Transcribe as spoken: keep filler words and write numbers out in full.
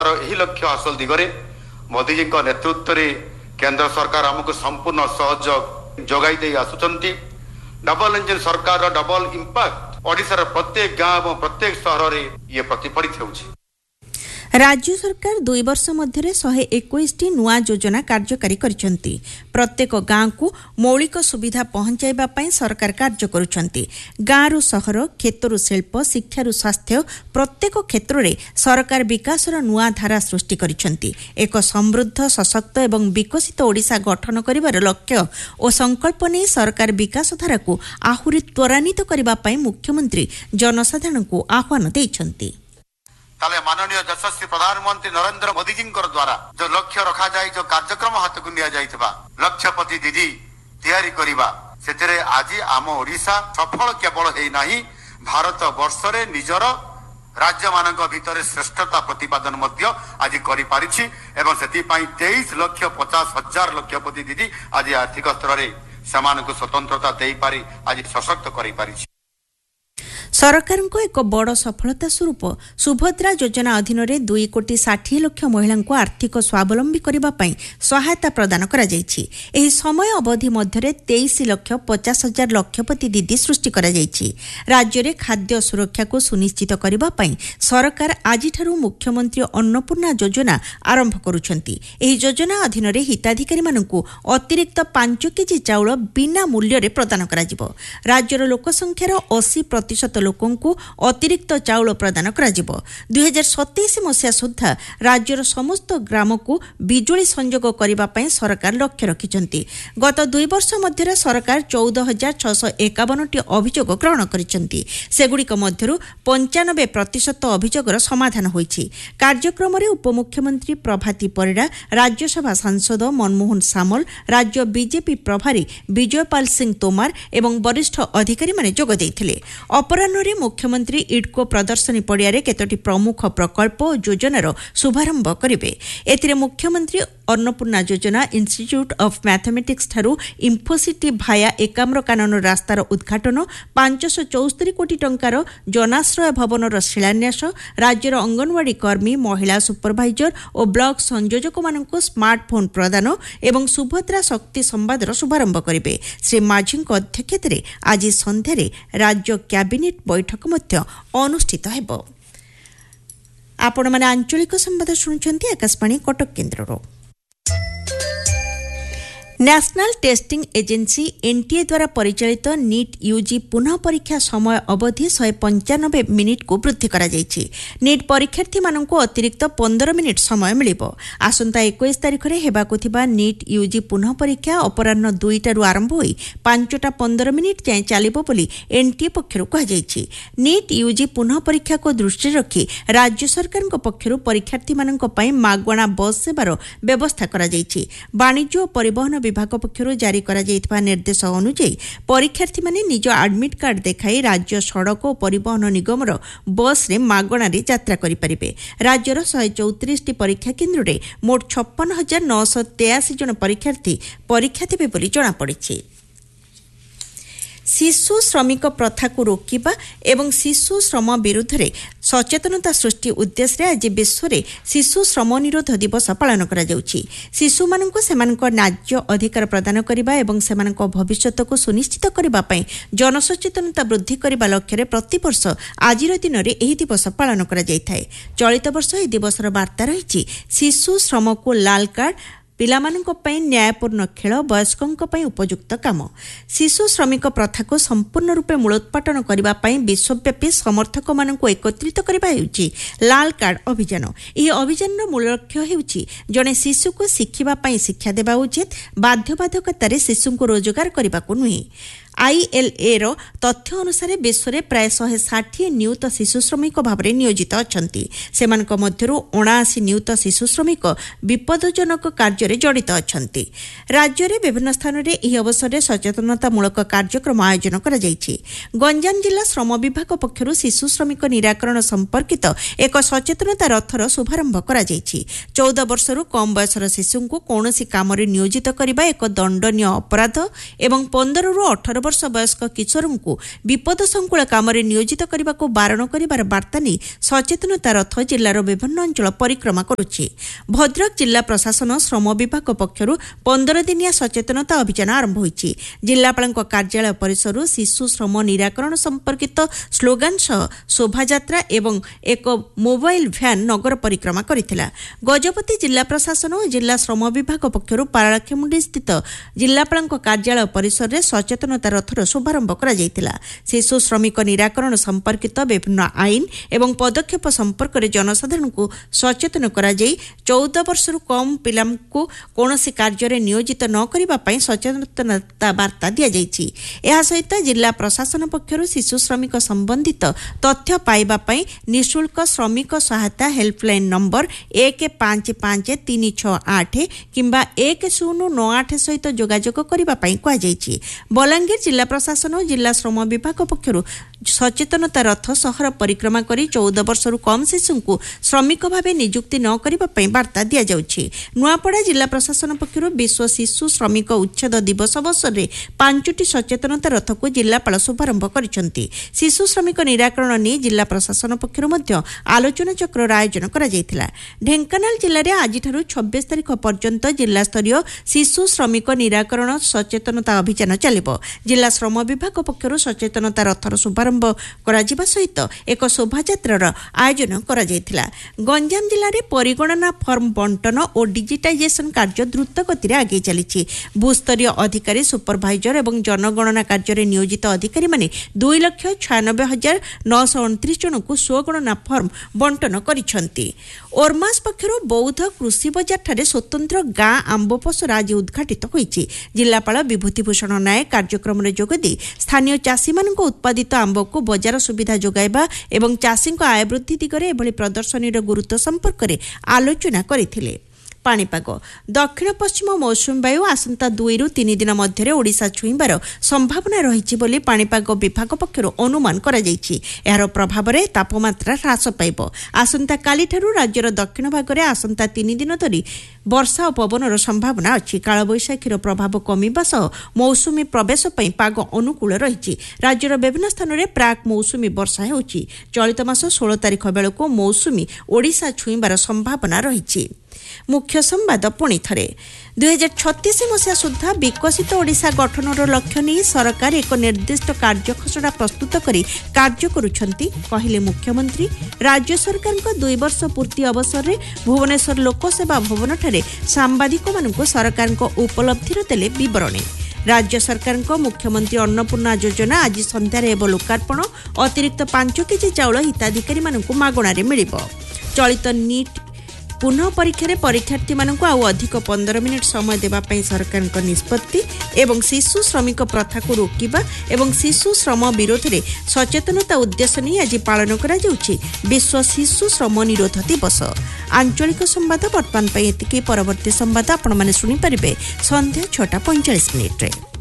यही लक्ष्य हासिल दिगरे मोदी जी नेतृत्व में केंद्र सरकार आमको संपूर्ण सहयोग जोगाई दे आसुचंती। डबल इंजन सरकार डबल इंपैक्ट ओडिशार प्रत्येक गाँव और प्रत्येक सहर में ये प्रतिफलित होउछि। राज्य सरकार दुई वर्ष मध्य शहे इक्कीस टी नुआ योजना कार्यकारी करिसेंती। प्रत्येक गाँव को मौलिक सुविधा पहुंचाइबा पई सरकार कार्य करुछंती। गाँव सहर, क्षेत्रु शिल्प, शिक्षारु स्वास्थ्य प्रत्येक क्षेत्र में सरकार विकासर नुआ धारा सृष्टि करिसेंती। एक समृद्ध, सशक्त एवं विकसित ओडिशा गठन करिवार लक्ष्य और संकल्प नै सरकार विकास धारा को आहुरी त्वरान्वित करिबा पई मुख्यमंत्री जनसाधारण को आह्वान दैछंती। ताले माननीय यशस्वी प्रधानमंत्री नरेंद्र मोदी जी द्वारा जो लक्ष्य रखा जाए, जो कार्यक्रम हाथ को निया जाइथिबा लक्ष्यपति दीदी तैयारी करिबा, सेतरे आज आम ओडिशा सफल केवल हे नाही, भारत वर्ष रे निजर राज्य मानक भितर श्रेष्ठता प्रतिपादन मध्य आज करि पारिछि एवं सेति पई तेईस लक्ष पचास हजार लक्ष्यपति दीदी आज आर्थिक स्तर रे समान को स्वतंत्रता देई पारि आज सशक्त करि पारिछि। सरकार को एक बड़ सफलता स्वरूप सुभद्रा योजना अधीन रे दुई कोटी षाठी लक्ष महिला को आर्थिक स्वावलंबी करबा पई सहायता प्रदान करा जायछि। एही समय अवधि मध्य तेईस लक्ष पचास हजार लक्षपति दीदी सृष्टि करा जायछि। राज्य रे खाद्य सुरक्षा को सुनिश्चित करबा पई सरकार आजिठारु मुख्यमंत्री अन्नपूर्णा योजना आरंभ करुछंती। एही योजना अधीन रे हिताधिकारी मानकु अतिरिक्त पांच केजी चाउल बिना मूल्य रे प्रदान करा जिवो। राज्यर लोक संख्यार अस्सी प्रतिशत लोकों को अतिरिक्त चाउल प्रदान करा जिवो। दुई हजार सतैश मसीहा सुधा राज्यर समस्त ग्राम को बिजुली संयोग करिबा पई सरकार लक्ष्य रखिछंती। गत दुई वर्ष मध्य सरकार चौदह हजार छःश एकावन टी अभियोग ग्रहण करिछंती। सेगुड़िक मध्यरु पंचानबे प्रतिशत अभियोगर समाधान होईछि। कार्यक्रम रे उपमुख्यमंत्री प्रभाती परिडा, राज्यसभा सांसद मनमोहन सामल, राज्य बीजेपी प्रभारी विजयपाल सिंह तोमार एवं वरिष्ठ अधिकारी माने जोग दैथिले। अपराह्न रे मुख्यमंत्री इडको प्रदर्शनी पड़िया रे केतोटी प्रमुख प्रकल्प और योजनार शुभारंभ करिवे। एथिरे मुख्यमंत्री अन्नपूर्णा योजना, इंस्टीट्यूट ऑफ मैथमेटिक्स ठारू इंफोसिटी भाया एकाम्र कानन रास्तार उद्घाटन, पांच सौ चौस्तरी कोटी टंकार जनाश्रय भवनर शिलान्यास, राज्यर अंगनवाड़ी कर्मी, महिला सुपरभाइजर और ब्लॉक संयोजक मानक स्मार्टफोन प्रदान एवं सुभद्रा शक्ति संवादर शुभारंभ करिवे। श्री माझी अध्यक्षतार आज संध्यारे राज्य कैबिनेट बैठक मध्य अनुष्ठित हेबो। आपण माने आंचलिक संवाद शुणुछंती Akashvani Cuttack केन्द्ररो। National testing agency NTA द्वारा परिचालित नीट यूजी पुनः परीक्षा समय अवधि शहे पंचानबे मिनिट को वृद्धि करा जायछि। नीट परीक्षार्थी मानक अतिरिक्त पंद्रह मिनिट समय मिलिबो। आसंता इक्कीस तारिख रे हेबाकु थिबा नीट यूजी पुनः परीक्षा अपराह्न दुईटारु आरंभ होई पांचटा पंद्रह मिनिट जाए चलिबो बोली एनटीए पक्षरु कहा जायछि। नीट यूजी पुनः परीक्षा को दृष्टि रखी राज्य सरकार पक्षरु परीक्षार्थी मानक पई मागणा बस सेवार व्यवस्था करा जायछि। वाणिज्य और परिवहन विभाग पक्षरु जारी करा जायतिबा निर्देश अनुसार परीक्षार्थी माने निज एडमिट कार्ड देखाई राज्य सड़क और परिवहन निगमर बस रे मागणा रे यात्रा करि परिबे। राज्यर एक सौ चौंतीस टी परीक्षा केन्द्र रे मोट छप्पन हजार नौ सौ तेयासी जन परीक्षार्थी परीक्षा देबे बोली जणा पड़िछि। शिशु श्रमिक प्रथा को रोकिबा एवं शिशु श्रम विरुद्ध रे सचेतनता सृष्टि उद्देश्य आज विश्व में शिशु श्रम निरोध दिवस पालन करा जाउछि। शिशु मानक सेमानक न्याय्य अधिकार प्रदान करिबा एवं सेमानक भविष्यत को सुनिश्चित करिबा पई जनसचेतनता वृद्धि करिबा लक्ष्य रे प्रति वर्ष आजिर दिन रे एही दिवस पालन करा जायथाय। चलित वर्ष एही दिवसर वार्ता रहिछि शिशु श्रम को लाल कार्ड, पिलामानंक पई न्यायपूर्ण खेल, वयस्कंक पई उपयुक्त काम। शिशु श्रमिक प्रथा को संपूर्ण रूपे मूलोत्पाटन करबा पई विश्वव्यापी समर्थक मानंको एकत्रित करबा हेउची लाल कार्ड अभियान। एही अभियानर मूल लक्ष्य हेउची जने शिशु को शिखिबा पई शिक्षा देबा उचित, बाध्यबाधकतारे शिशुको रोजगार करबाको नुहे। आईएलए रो तथ्य अनुसार विश्व में प्राय शहे षाठी नियुत शिशु श्रमिक भाव में नियोजित अछंती। सेमानक मध्यरु अणाशी नियुत शिशु श्रमिक विपदजनक कार्य जड़ित अछंती। राज्य में विभिन्न स्थान में यह अवसर में सचेतनतामूलक कार्यक्रम आयोजन करा जायछि। गंजाम जिला श्रम विभाग पक्षरु शिशु श्रमिक निराकरण संपर्कित एक सचेतनता रथर शुभारंभ करा जायछि। चौदह वर्षरु कम बयसर शिशु को कौनसी काम नियोजित करबा एक दंडनीय अपराध एवं पंद्रह रु अठारह ବର୍ଷ ବୟସ୍କ କିଶୋରଙ୍କୁ ବିପଦ ସଂକୁଳ କାମରେ ନିୟୋଜିତ କରିବାକୁ ବାରଣ କରିବାର ବାର୍ତ୍ତା ନେଇ ସଚେତନତା ରଥ ଜିଲ୍ଲାର ବିଭିନ୍ନ ଅଞ୍ଚଳ ପରିକ୍ରମା କରୁଛି। ଭଦ୍ରକ ଜିଲ୍ଲା ପ୍ରଶାସନ ଶ୍ରମ ବିଭାଗ ପକ୍ଷରୁ ପନ୍ଦର ଦିନିଆ ସଚେତନତା ଅଭିଯାନ ଆରମ୍ଭ ହୋଇଛି। ଜିଲ୍ଲାପାଳଙ୍କ କାର୍ଯ୍ୟାଳୟ ପରିସରରୁ ଶିଶୁ ଶ୍ରମ ନିରାକରଣ ସମ୍ପର୍କିତ ସ୍ଲୋଗାନ ସହ ଶୋଭାଯାତ୍ରା ଏବଂ ଏକ ମୋବାଇଲ ଭ୍ୟାନ୍ ନଗର ପରିକ୍ରମା କରିଥିଲା। ଗଜପତି ଜିଲ୍ଲା ପ୍ରଶାସନ ଓ ଜିଲ୍ଲା ଶ୍ରମ ବିଭାଗ ପକ୍ଷରୁ ପାରଳାଖେମୁଣ୍ଡି ସ୍ଥିତ ଜିଲ୍ଲାପାଳଙ୍କ କାର୍ଯ୍ୟାଳୟ ପରିସରରେ ସଚେତନତା ରଥର ଶୁଭାରମ୍ଭ କରାଯାଇଥିଲା। ଶିଶୁ ଶ୍ରମିକ ନିରାକରଣ ସମ୍ପର୍କିତ ବିଭିନ୍ନ ଆଇନ ଏବଂ ପଦକ୍ଷେପ ସମ୍ପର୍କରେ ଜନସାଧାରଣଙ୍କୁ ସଚେତନ କରାଯାଇ ଚଉଦ ବର୍ଷରୁ କମ୍ ପିଲାଙ୍କୁ କୌଣସି କାର୍ଯ୍ୟରେ ନିୟୋଜିତ ନ କରିବା ପାଇଁ ସଚେତନତା ବାର୍ତ୍ତା ଦିଆଯାଇଛି। ଏହା ସହିତ ଜିଲ୍ଲା ପ୍ରଶାସନ ପକ୍ଷରୁ ଶିଶୁ ଶ୍ରମିକ ସମ୍ବନ୍ଧିତ ତଥ୍ୟ ପାଇବା ପାଇଁ ନିଃଶୁଳ୍କ ଶ୍ରମିକ ସହାୟତା ହେଲ୍ପଲାଇନ ନମ୍ବର ଏକ ପାଞ୍ଚ ପାଞ୍ଚ ତିନି ଛଅ ଆଠ କିମ୍ବା ଏକ ଶୂନ ନଅ ଆଠ ସହିତ ଯୋଗାଯୋଗ କରିବା ପାଇଁ କୁହାଯାଇଛି। ବଲାଙ୍ଗୀର ଜିଲ୍ଲା ପ୍ରଶାସନ ଓ ଜିଲ୍ଲା ଶ୍ରମ ବିଭାଗ ପକ୍ଷରୁ ସଚେତନତା ରଥ ସହର ପରିକ୍ରମା କରି ଚଉଦ ବର୍ଷରୁ କମ୍ ଶିଶୁଙ୍କୁ ଶ୍ରମିକ ଭାବେ ନିଯୁକ୍ତି ନ କରିବା ପାଇଁ ବାର୍ତ୍ତା ଦିଆଯାଉଛି। ନୂଆପଡ଼ା ଜିଲ୍ଲା ପ୍ରଶାସନ ପକ୍ଷରୁ ବିଶ୍ୱ ଶିଶୁ ଶ୍ରମିକ ଉଚ୍ଛେଦ ଦିବସ ଅବସରରେ ପାଞ୍ଚଟି ସଚେତନତା ରଥକୁ ଜିଲ୍ଲାପାଳ ଶୁଭାରମ୍ଭ କରିଛନ୍ତି। ଶିଶୁ ଶ୍ରମିକ ନିରାକରଣ ନେଇ ଜିଲ୍ଲା ପ୍ରଶାସନ ପକ୍ଷରୁ ମଧ୍ୟ ଆଲୋଚନା ଚକ୍ରର ଆୟୋଜନ କରାଯାଇଥିଲା। ଢେଙ୍କାନାଳ ଜିଲ୍ଲାରେ ଆଜିଠାରୁ ଛବିଶ ତାରିଖ ପର୍ଯ୍ୟନ୍ତ ଜିଲ୍ଲାସ୍ତରୀୟ ଶିଶୁ ଶ୍ରମିକ ନିରାକରଣ ସଚେତନତା ଅଭିଯାନ ଚାଲିବ। ଜିଲ୍ଲା ଶ୍ରମ ବିଭାଗ ପକ୍ଷରୁ ସଚେତନତା ରଥର ଶୁଭାରମ୍ଭ କରାଯିବା ସହିତ ଏକ ଶୋଭାଯାତ୍ରାର ଆୟୋଜନ କରାଯାଇଥିଲା। ଗଞ୍ଜାମ ଜିଲ୍ଲାରେ ପରିଗଣନା ଫର୍ମ ବଣ୍ଟନ ଓ ଡିଜିଟାଇଜେସନ କାର୍ଯ୍ୟ ଦ୍ରୁତ ଗତିରେ ଆଗେଇ ଚାଲିଛି। ଭୂସ୍ତରୀୟ ଅଧିକାରୀ, ସୁପରଭାଇଜର ଏବଂ ଜନଗଣନା କାର୍ଯ୍ୟରେ ନିୟୋଜିତ ଅଧିକାରୀମାନେ ଦୁଇ ଲକ୍ଷ ଛୟାନବେ ହଜାର ନଅଶହ ଅଣତିରିଶ ଜଣଙ୍କୁ ସ୍ୱଗଣନା ଫର୍ମ ବଣ୍ଟନ କରିଛନ୍ତି। ଓର୍ମାସ ପକ୍ଷରୁ ବୌଦ୍ଧ କୃଷି ବଜାରଠାରେ ସ୍ୱତନ୍ତ୍ର ଗାଁ ଆମ୍ବ ପସରା ଆଜି ଉଦ୍ଘାଟିତ ହୋଇଛି। ଜିଲ୍ଲାପାଳ ବିଭୂତିଭୂଷଣ ନାୟକ କାର୍ଯ୍ୟକ୍ରମରେ ଯୋଗଦେଇ ସ୍ଥାନୀୟ ଚାଷୀମାନଙ୍କ ଉତ୍ପାଦିତ ଆମ୍ବକୁ ବଜାର ସୁବିଧା ଯୋଗାଇବା ଏବଂ ଚାଷୀଙ୍କ ଆୟ ବୃଦ୍ଧି ଦିଗରେ ଏଭଳି ପ୍ରଦର୍ଶନୀର ଗୁରୁତ୍ୱ ସମ୍ପର୍କରେ ଆଲୋଚନା କରିଥିଲେ। ପାଣିପାଗ ଦକ୍ଷିଣ ପଶ୍ଚିମ ମୌସୁମୀ ବାୟୁ ଆସନ୍ତା ଦୁଇରୁ ତିନି ଦିନ ମଧ୍ୟରେ ଓଡ଼ିଶା ଛୁଇଁବାର ସମ୍ଭାବନା ରହିଛି ବୋଲି ପାଣିପାଗ ବିଭାଗ ପକ୍ଷରୁ ଅନୁମାନ କରାଯାଇଛି। ଏହାର ପ୍ରଭାବରେ ତାପମାତ୍ରା ହ୍ରାସ ପାଇବ। ଆସନ୍ତାକାଲିଠାରୁ ରାଜ୍ୟର ଦକ୍ଷିଣ ଭାଗରେ ଆସନ୍ତା ତିନି ଦିନ ଧରି ବର୍ଷା ଓ ପବନର ସମ୍ଭାବନା ଅଛି। କାଳବୈଶାଖୀର ପ୍ରଭାବ କମିବା ସହ ମୌସୁମୀ ପ୍ରବେଶ ପାଇଁ ପାଗ ଅନୁକୂଳ ରହିଛି। ରାଜ୍ୟର ବିଭିନ୍ନ ସ୍ଥାନରେ ପ୍ରାକ୍ ମୌସୁମୀ ବର୍ଷା ହେଉଛି। ଚଳିତ ମାସ ଷୋହଳ ତାରିଖ ବେଳକୁ ମୌସୁମୀ ଓଡ଼ିଶା ଛୁଇଁବାର ସମ୍ଭାବନା ରହିଛି। ମୁଖ୍ୟ ସମ୍ବାଦ ପୁଣି ଥରେ ଦୁଇ ହଜାର ଛତିଶ ମସିହା ସୁଦ୍ଧା ବିକଶିତ ଓଡ଼ିଶା ଗଠନର ଲକ୍ଷ୍ୟ ନେଇ ସରକାର ଏକ ନିର୍ଦ୍ଦିଷ୍ଟ କାର୍ଯ୍ୟଖସଡ଼ା ପ୍ରସ୍ତୁତ କରି କାର୍ଯ୍ୟ କରୁଛନ୍ତି କହିଲେ ମୁଖ୍ୟମନ୍ତ୍ରୀ। ରାଜ୍ୟ ସରକାରଙ୍କ ଦୁଇ ବର୍ଷ ପୂର୍ତ୍ତି ଅବସରରେ ଭୁବନେଶ୍ୱର ଲୋକସେବା ଭବନଠାରେ ସାମ୍ବାଦିକମାନଙ୍କୁ ସରକାରଙ୍କ ଉପଲବ୍ଧିର ଦେଲେ ବିବରଣୀ। ରାଜ୍ୟ ସରକାରଙ୍କ ମୁଖ୍ୟମନ୍ତ୍ରୀ ଅନ୍ନପୂର୍ଣ୍ଣା ଯୋଜନା ଆଜି ସନ୍ଧ୍ୟାରେ ହେବ ଲୋକାର୍ପଣ। ଅତିରିକ୍ତ ପାଞ୍ଚ କେଜି ଚାଉଳ ହିତାଧିକାରୀମାନଙ୍କୁ ମାଗଣାରେ ମିଳିବ। ଚଳିତ ନିଟ୍ ପୁନଃ ପରୀକ୍ଷାରେ ପରୀକ୍ଷାର୍ଥୀମାନଙ୍କୁ ଆଉ ଅଧିକ ପନ୍ଦର ମିନିଟ୍ ସମୟ ଦେବା ପାଇଁ ସରକାରଙ୍କ ନିଷ୍ପତ୍ତି ଏବଂ ଶିଶୁ ଶ୍ରମିକ ପ୍ରଥାକୁ ରୋକିବା ଏବଂ ଶିଶୁ ଶ୍ରମ ବିରୋଧରେ ସଚେତନତା ଉଦ୍ଦେଶ୍ୟ ନେଇ ଆଜି ପାଳନ କରାଯାଉଛି ବିଶ୍ୱ ଶିଶୁ ଶ୍ରମ ନିରୋଧ ଦିବସ। ଆଞ୍ଚଳିକ ସମ୍ବାଦ ବର୍ତ୍ତମାନ ପାଇଁ ଏତିକି। ପରବର୍ତ୍ତୀ ସମ୍ବାଦ ଆପଣମାନେ ଶୁଣିପାରିବେ ସନ୍ଧ୍ୟା ଛଅଟା ପଇଁଚାଳିଶ ମିନିଟ୍ରେ।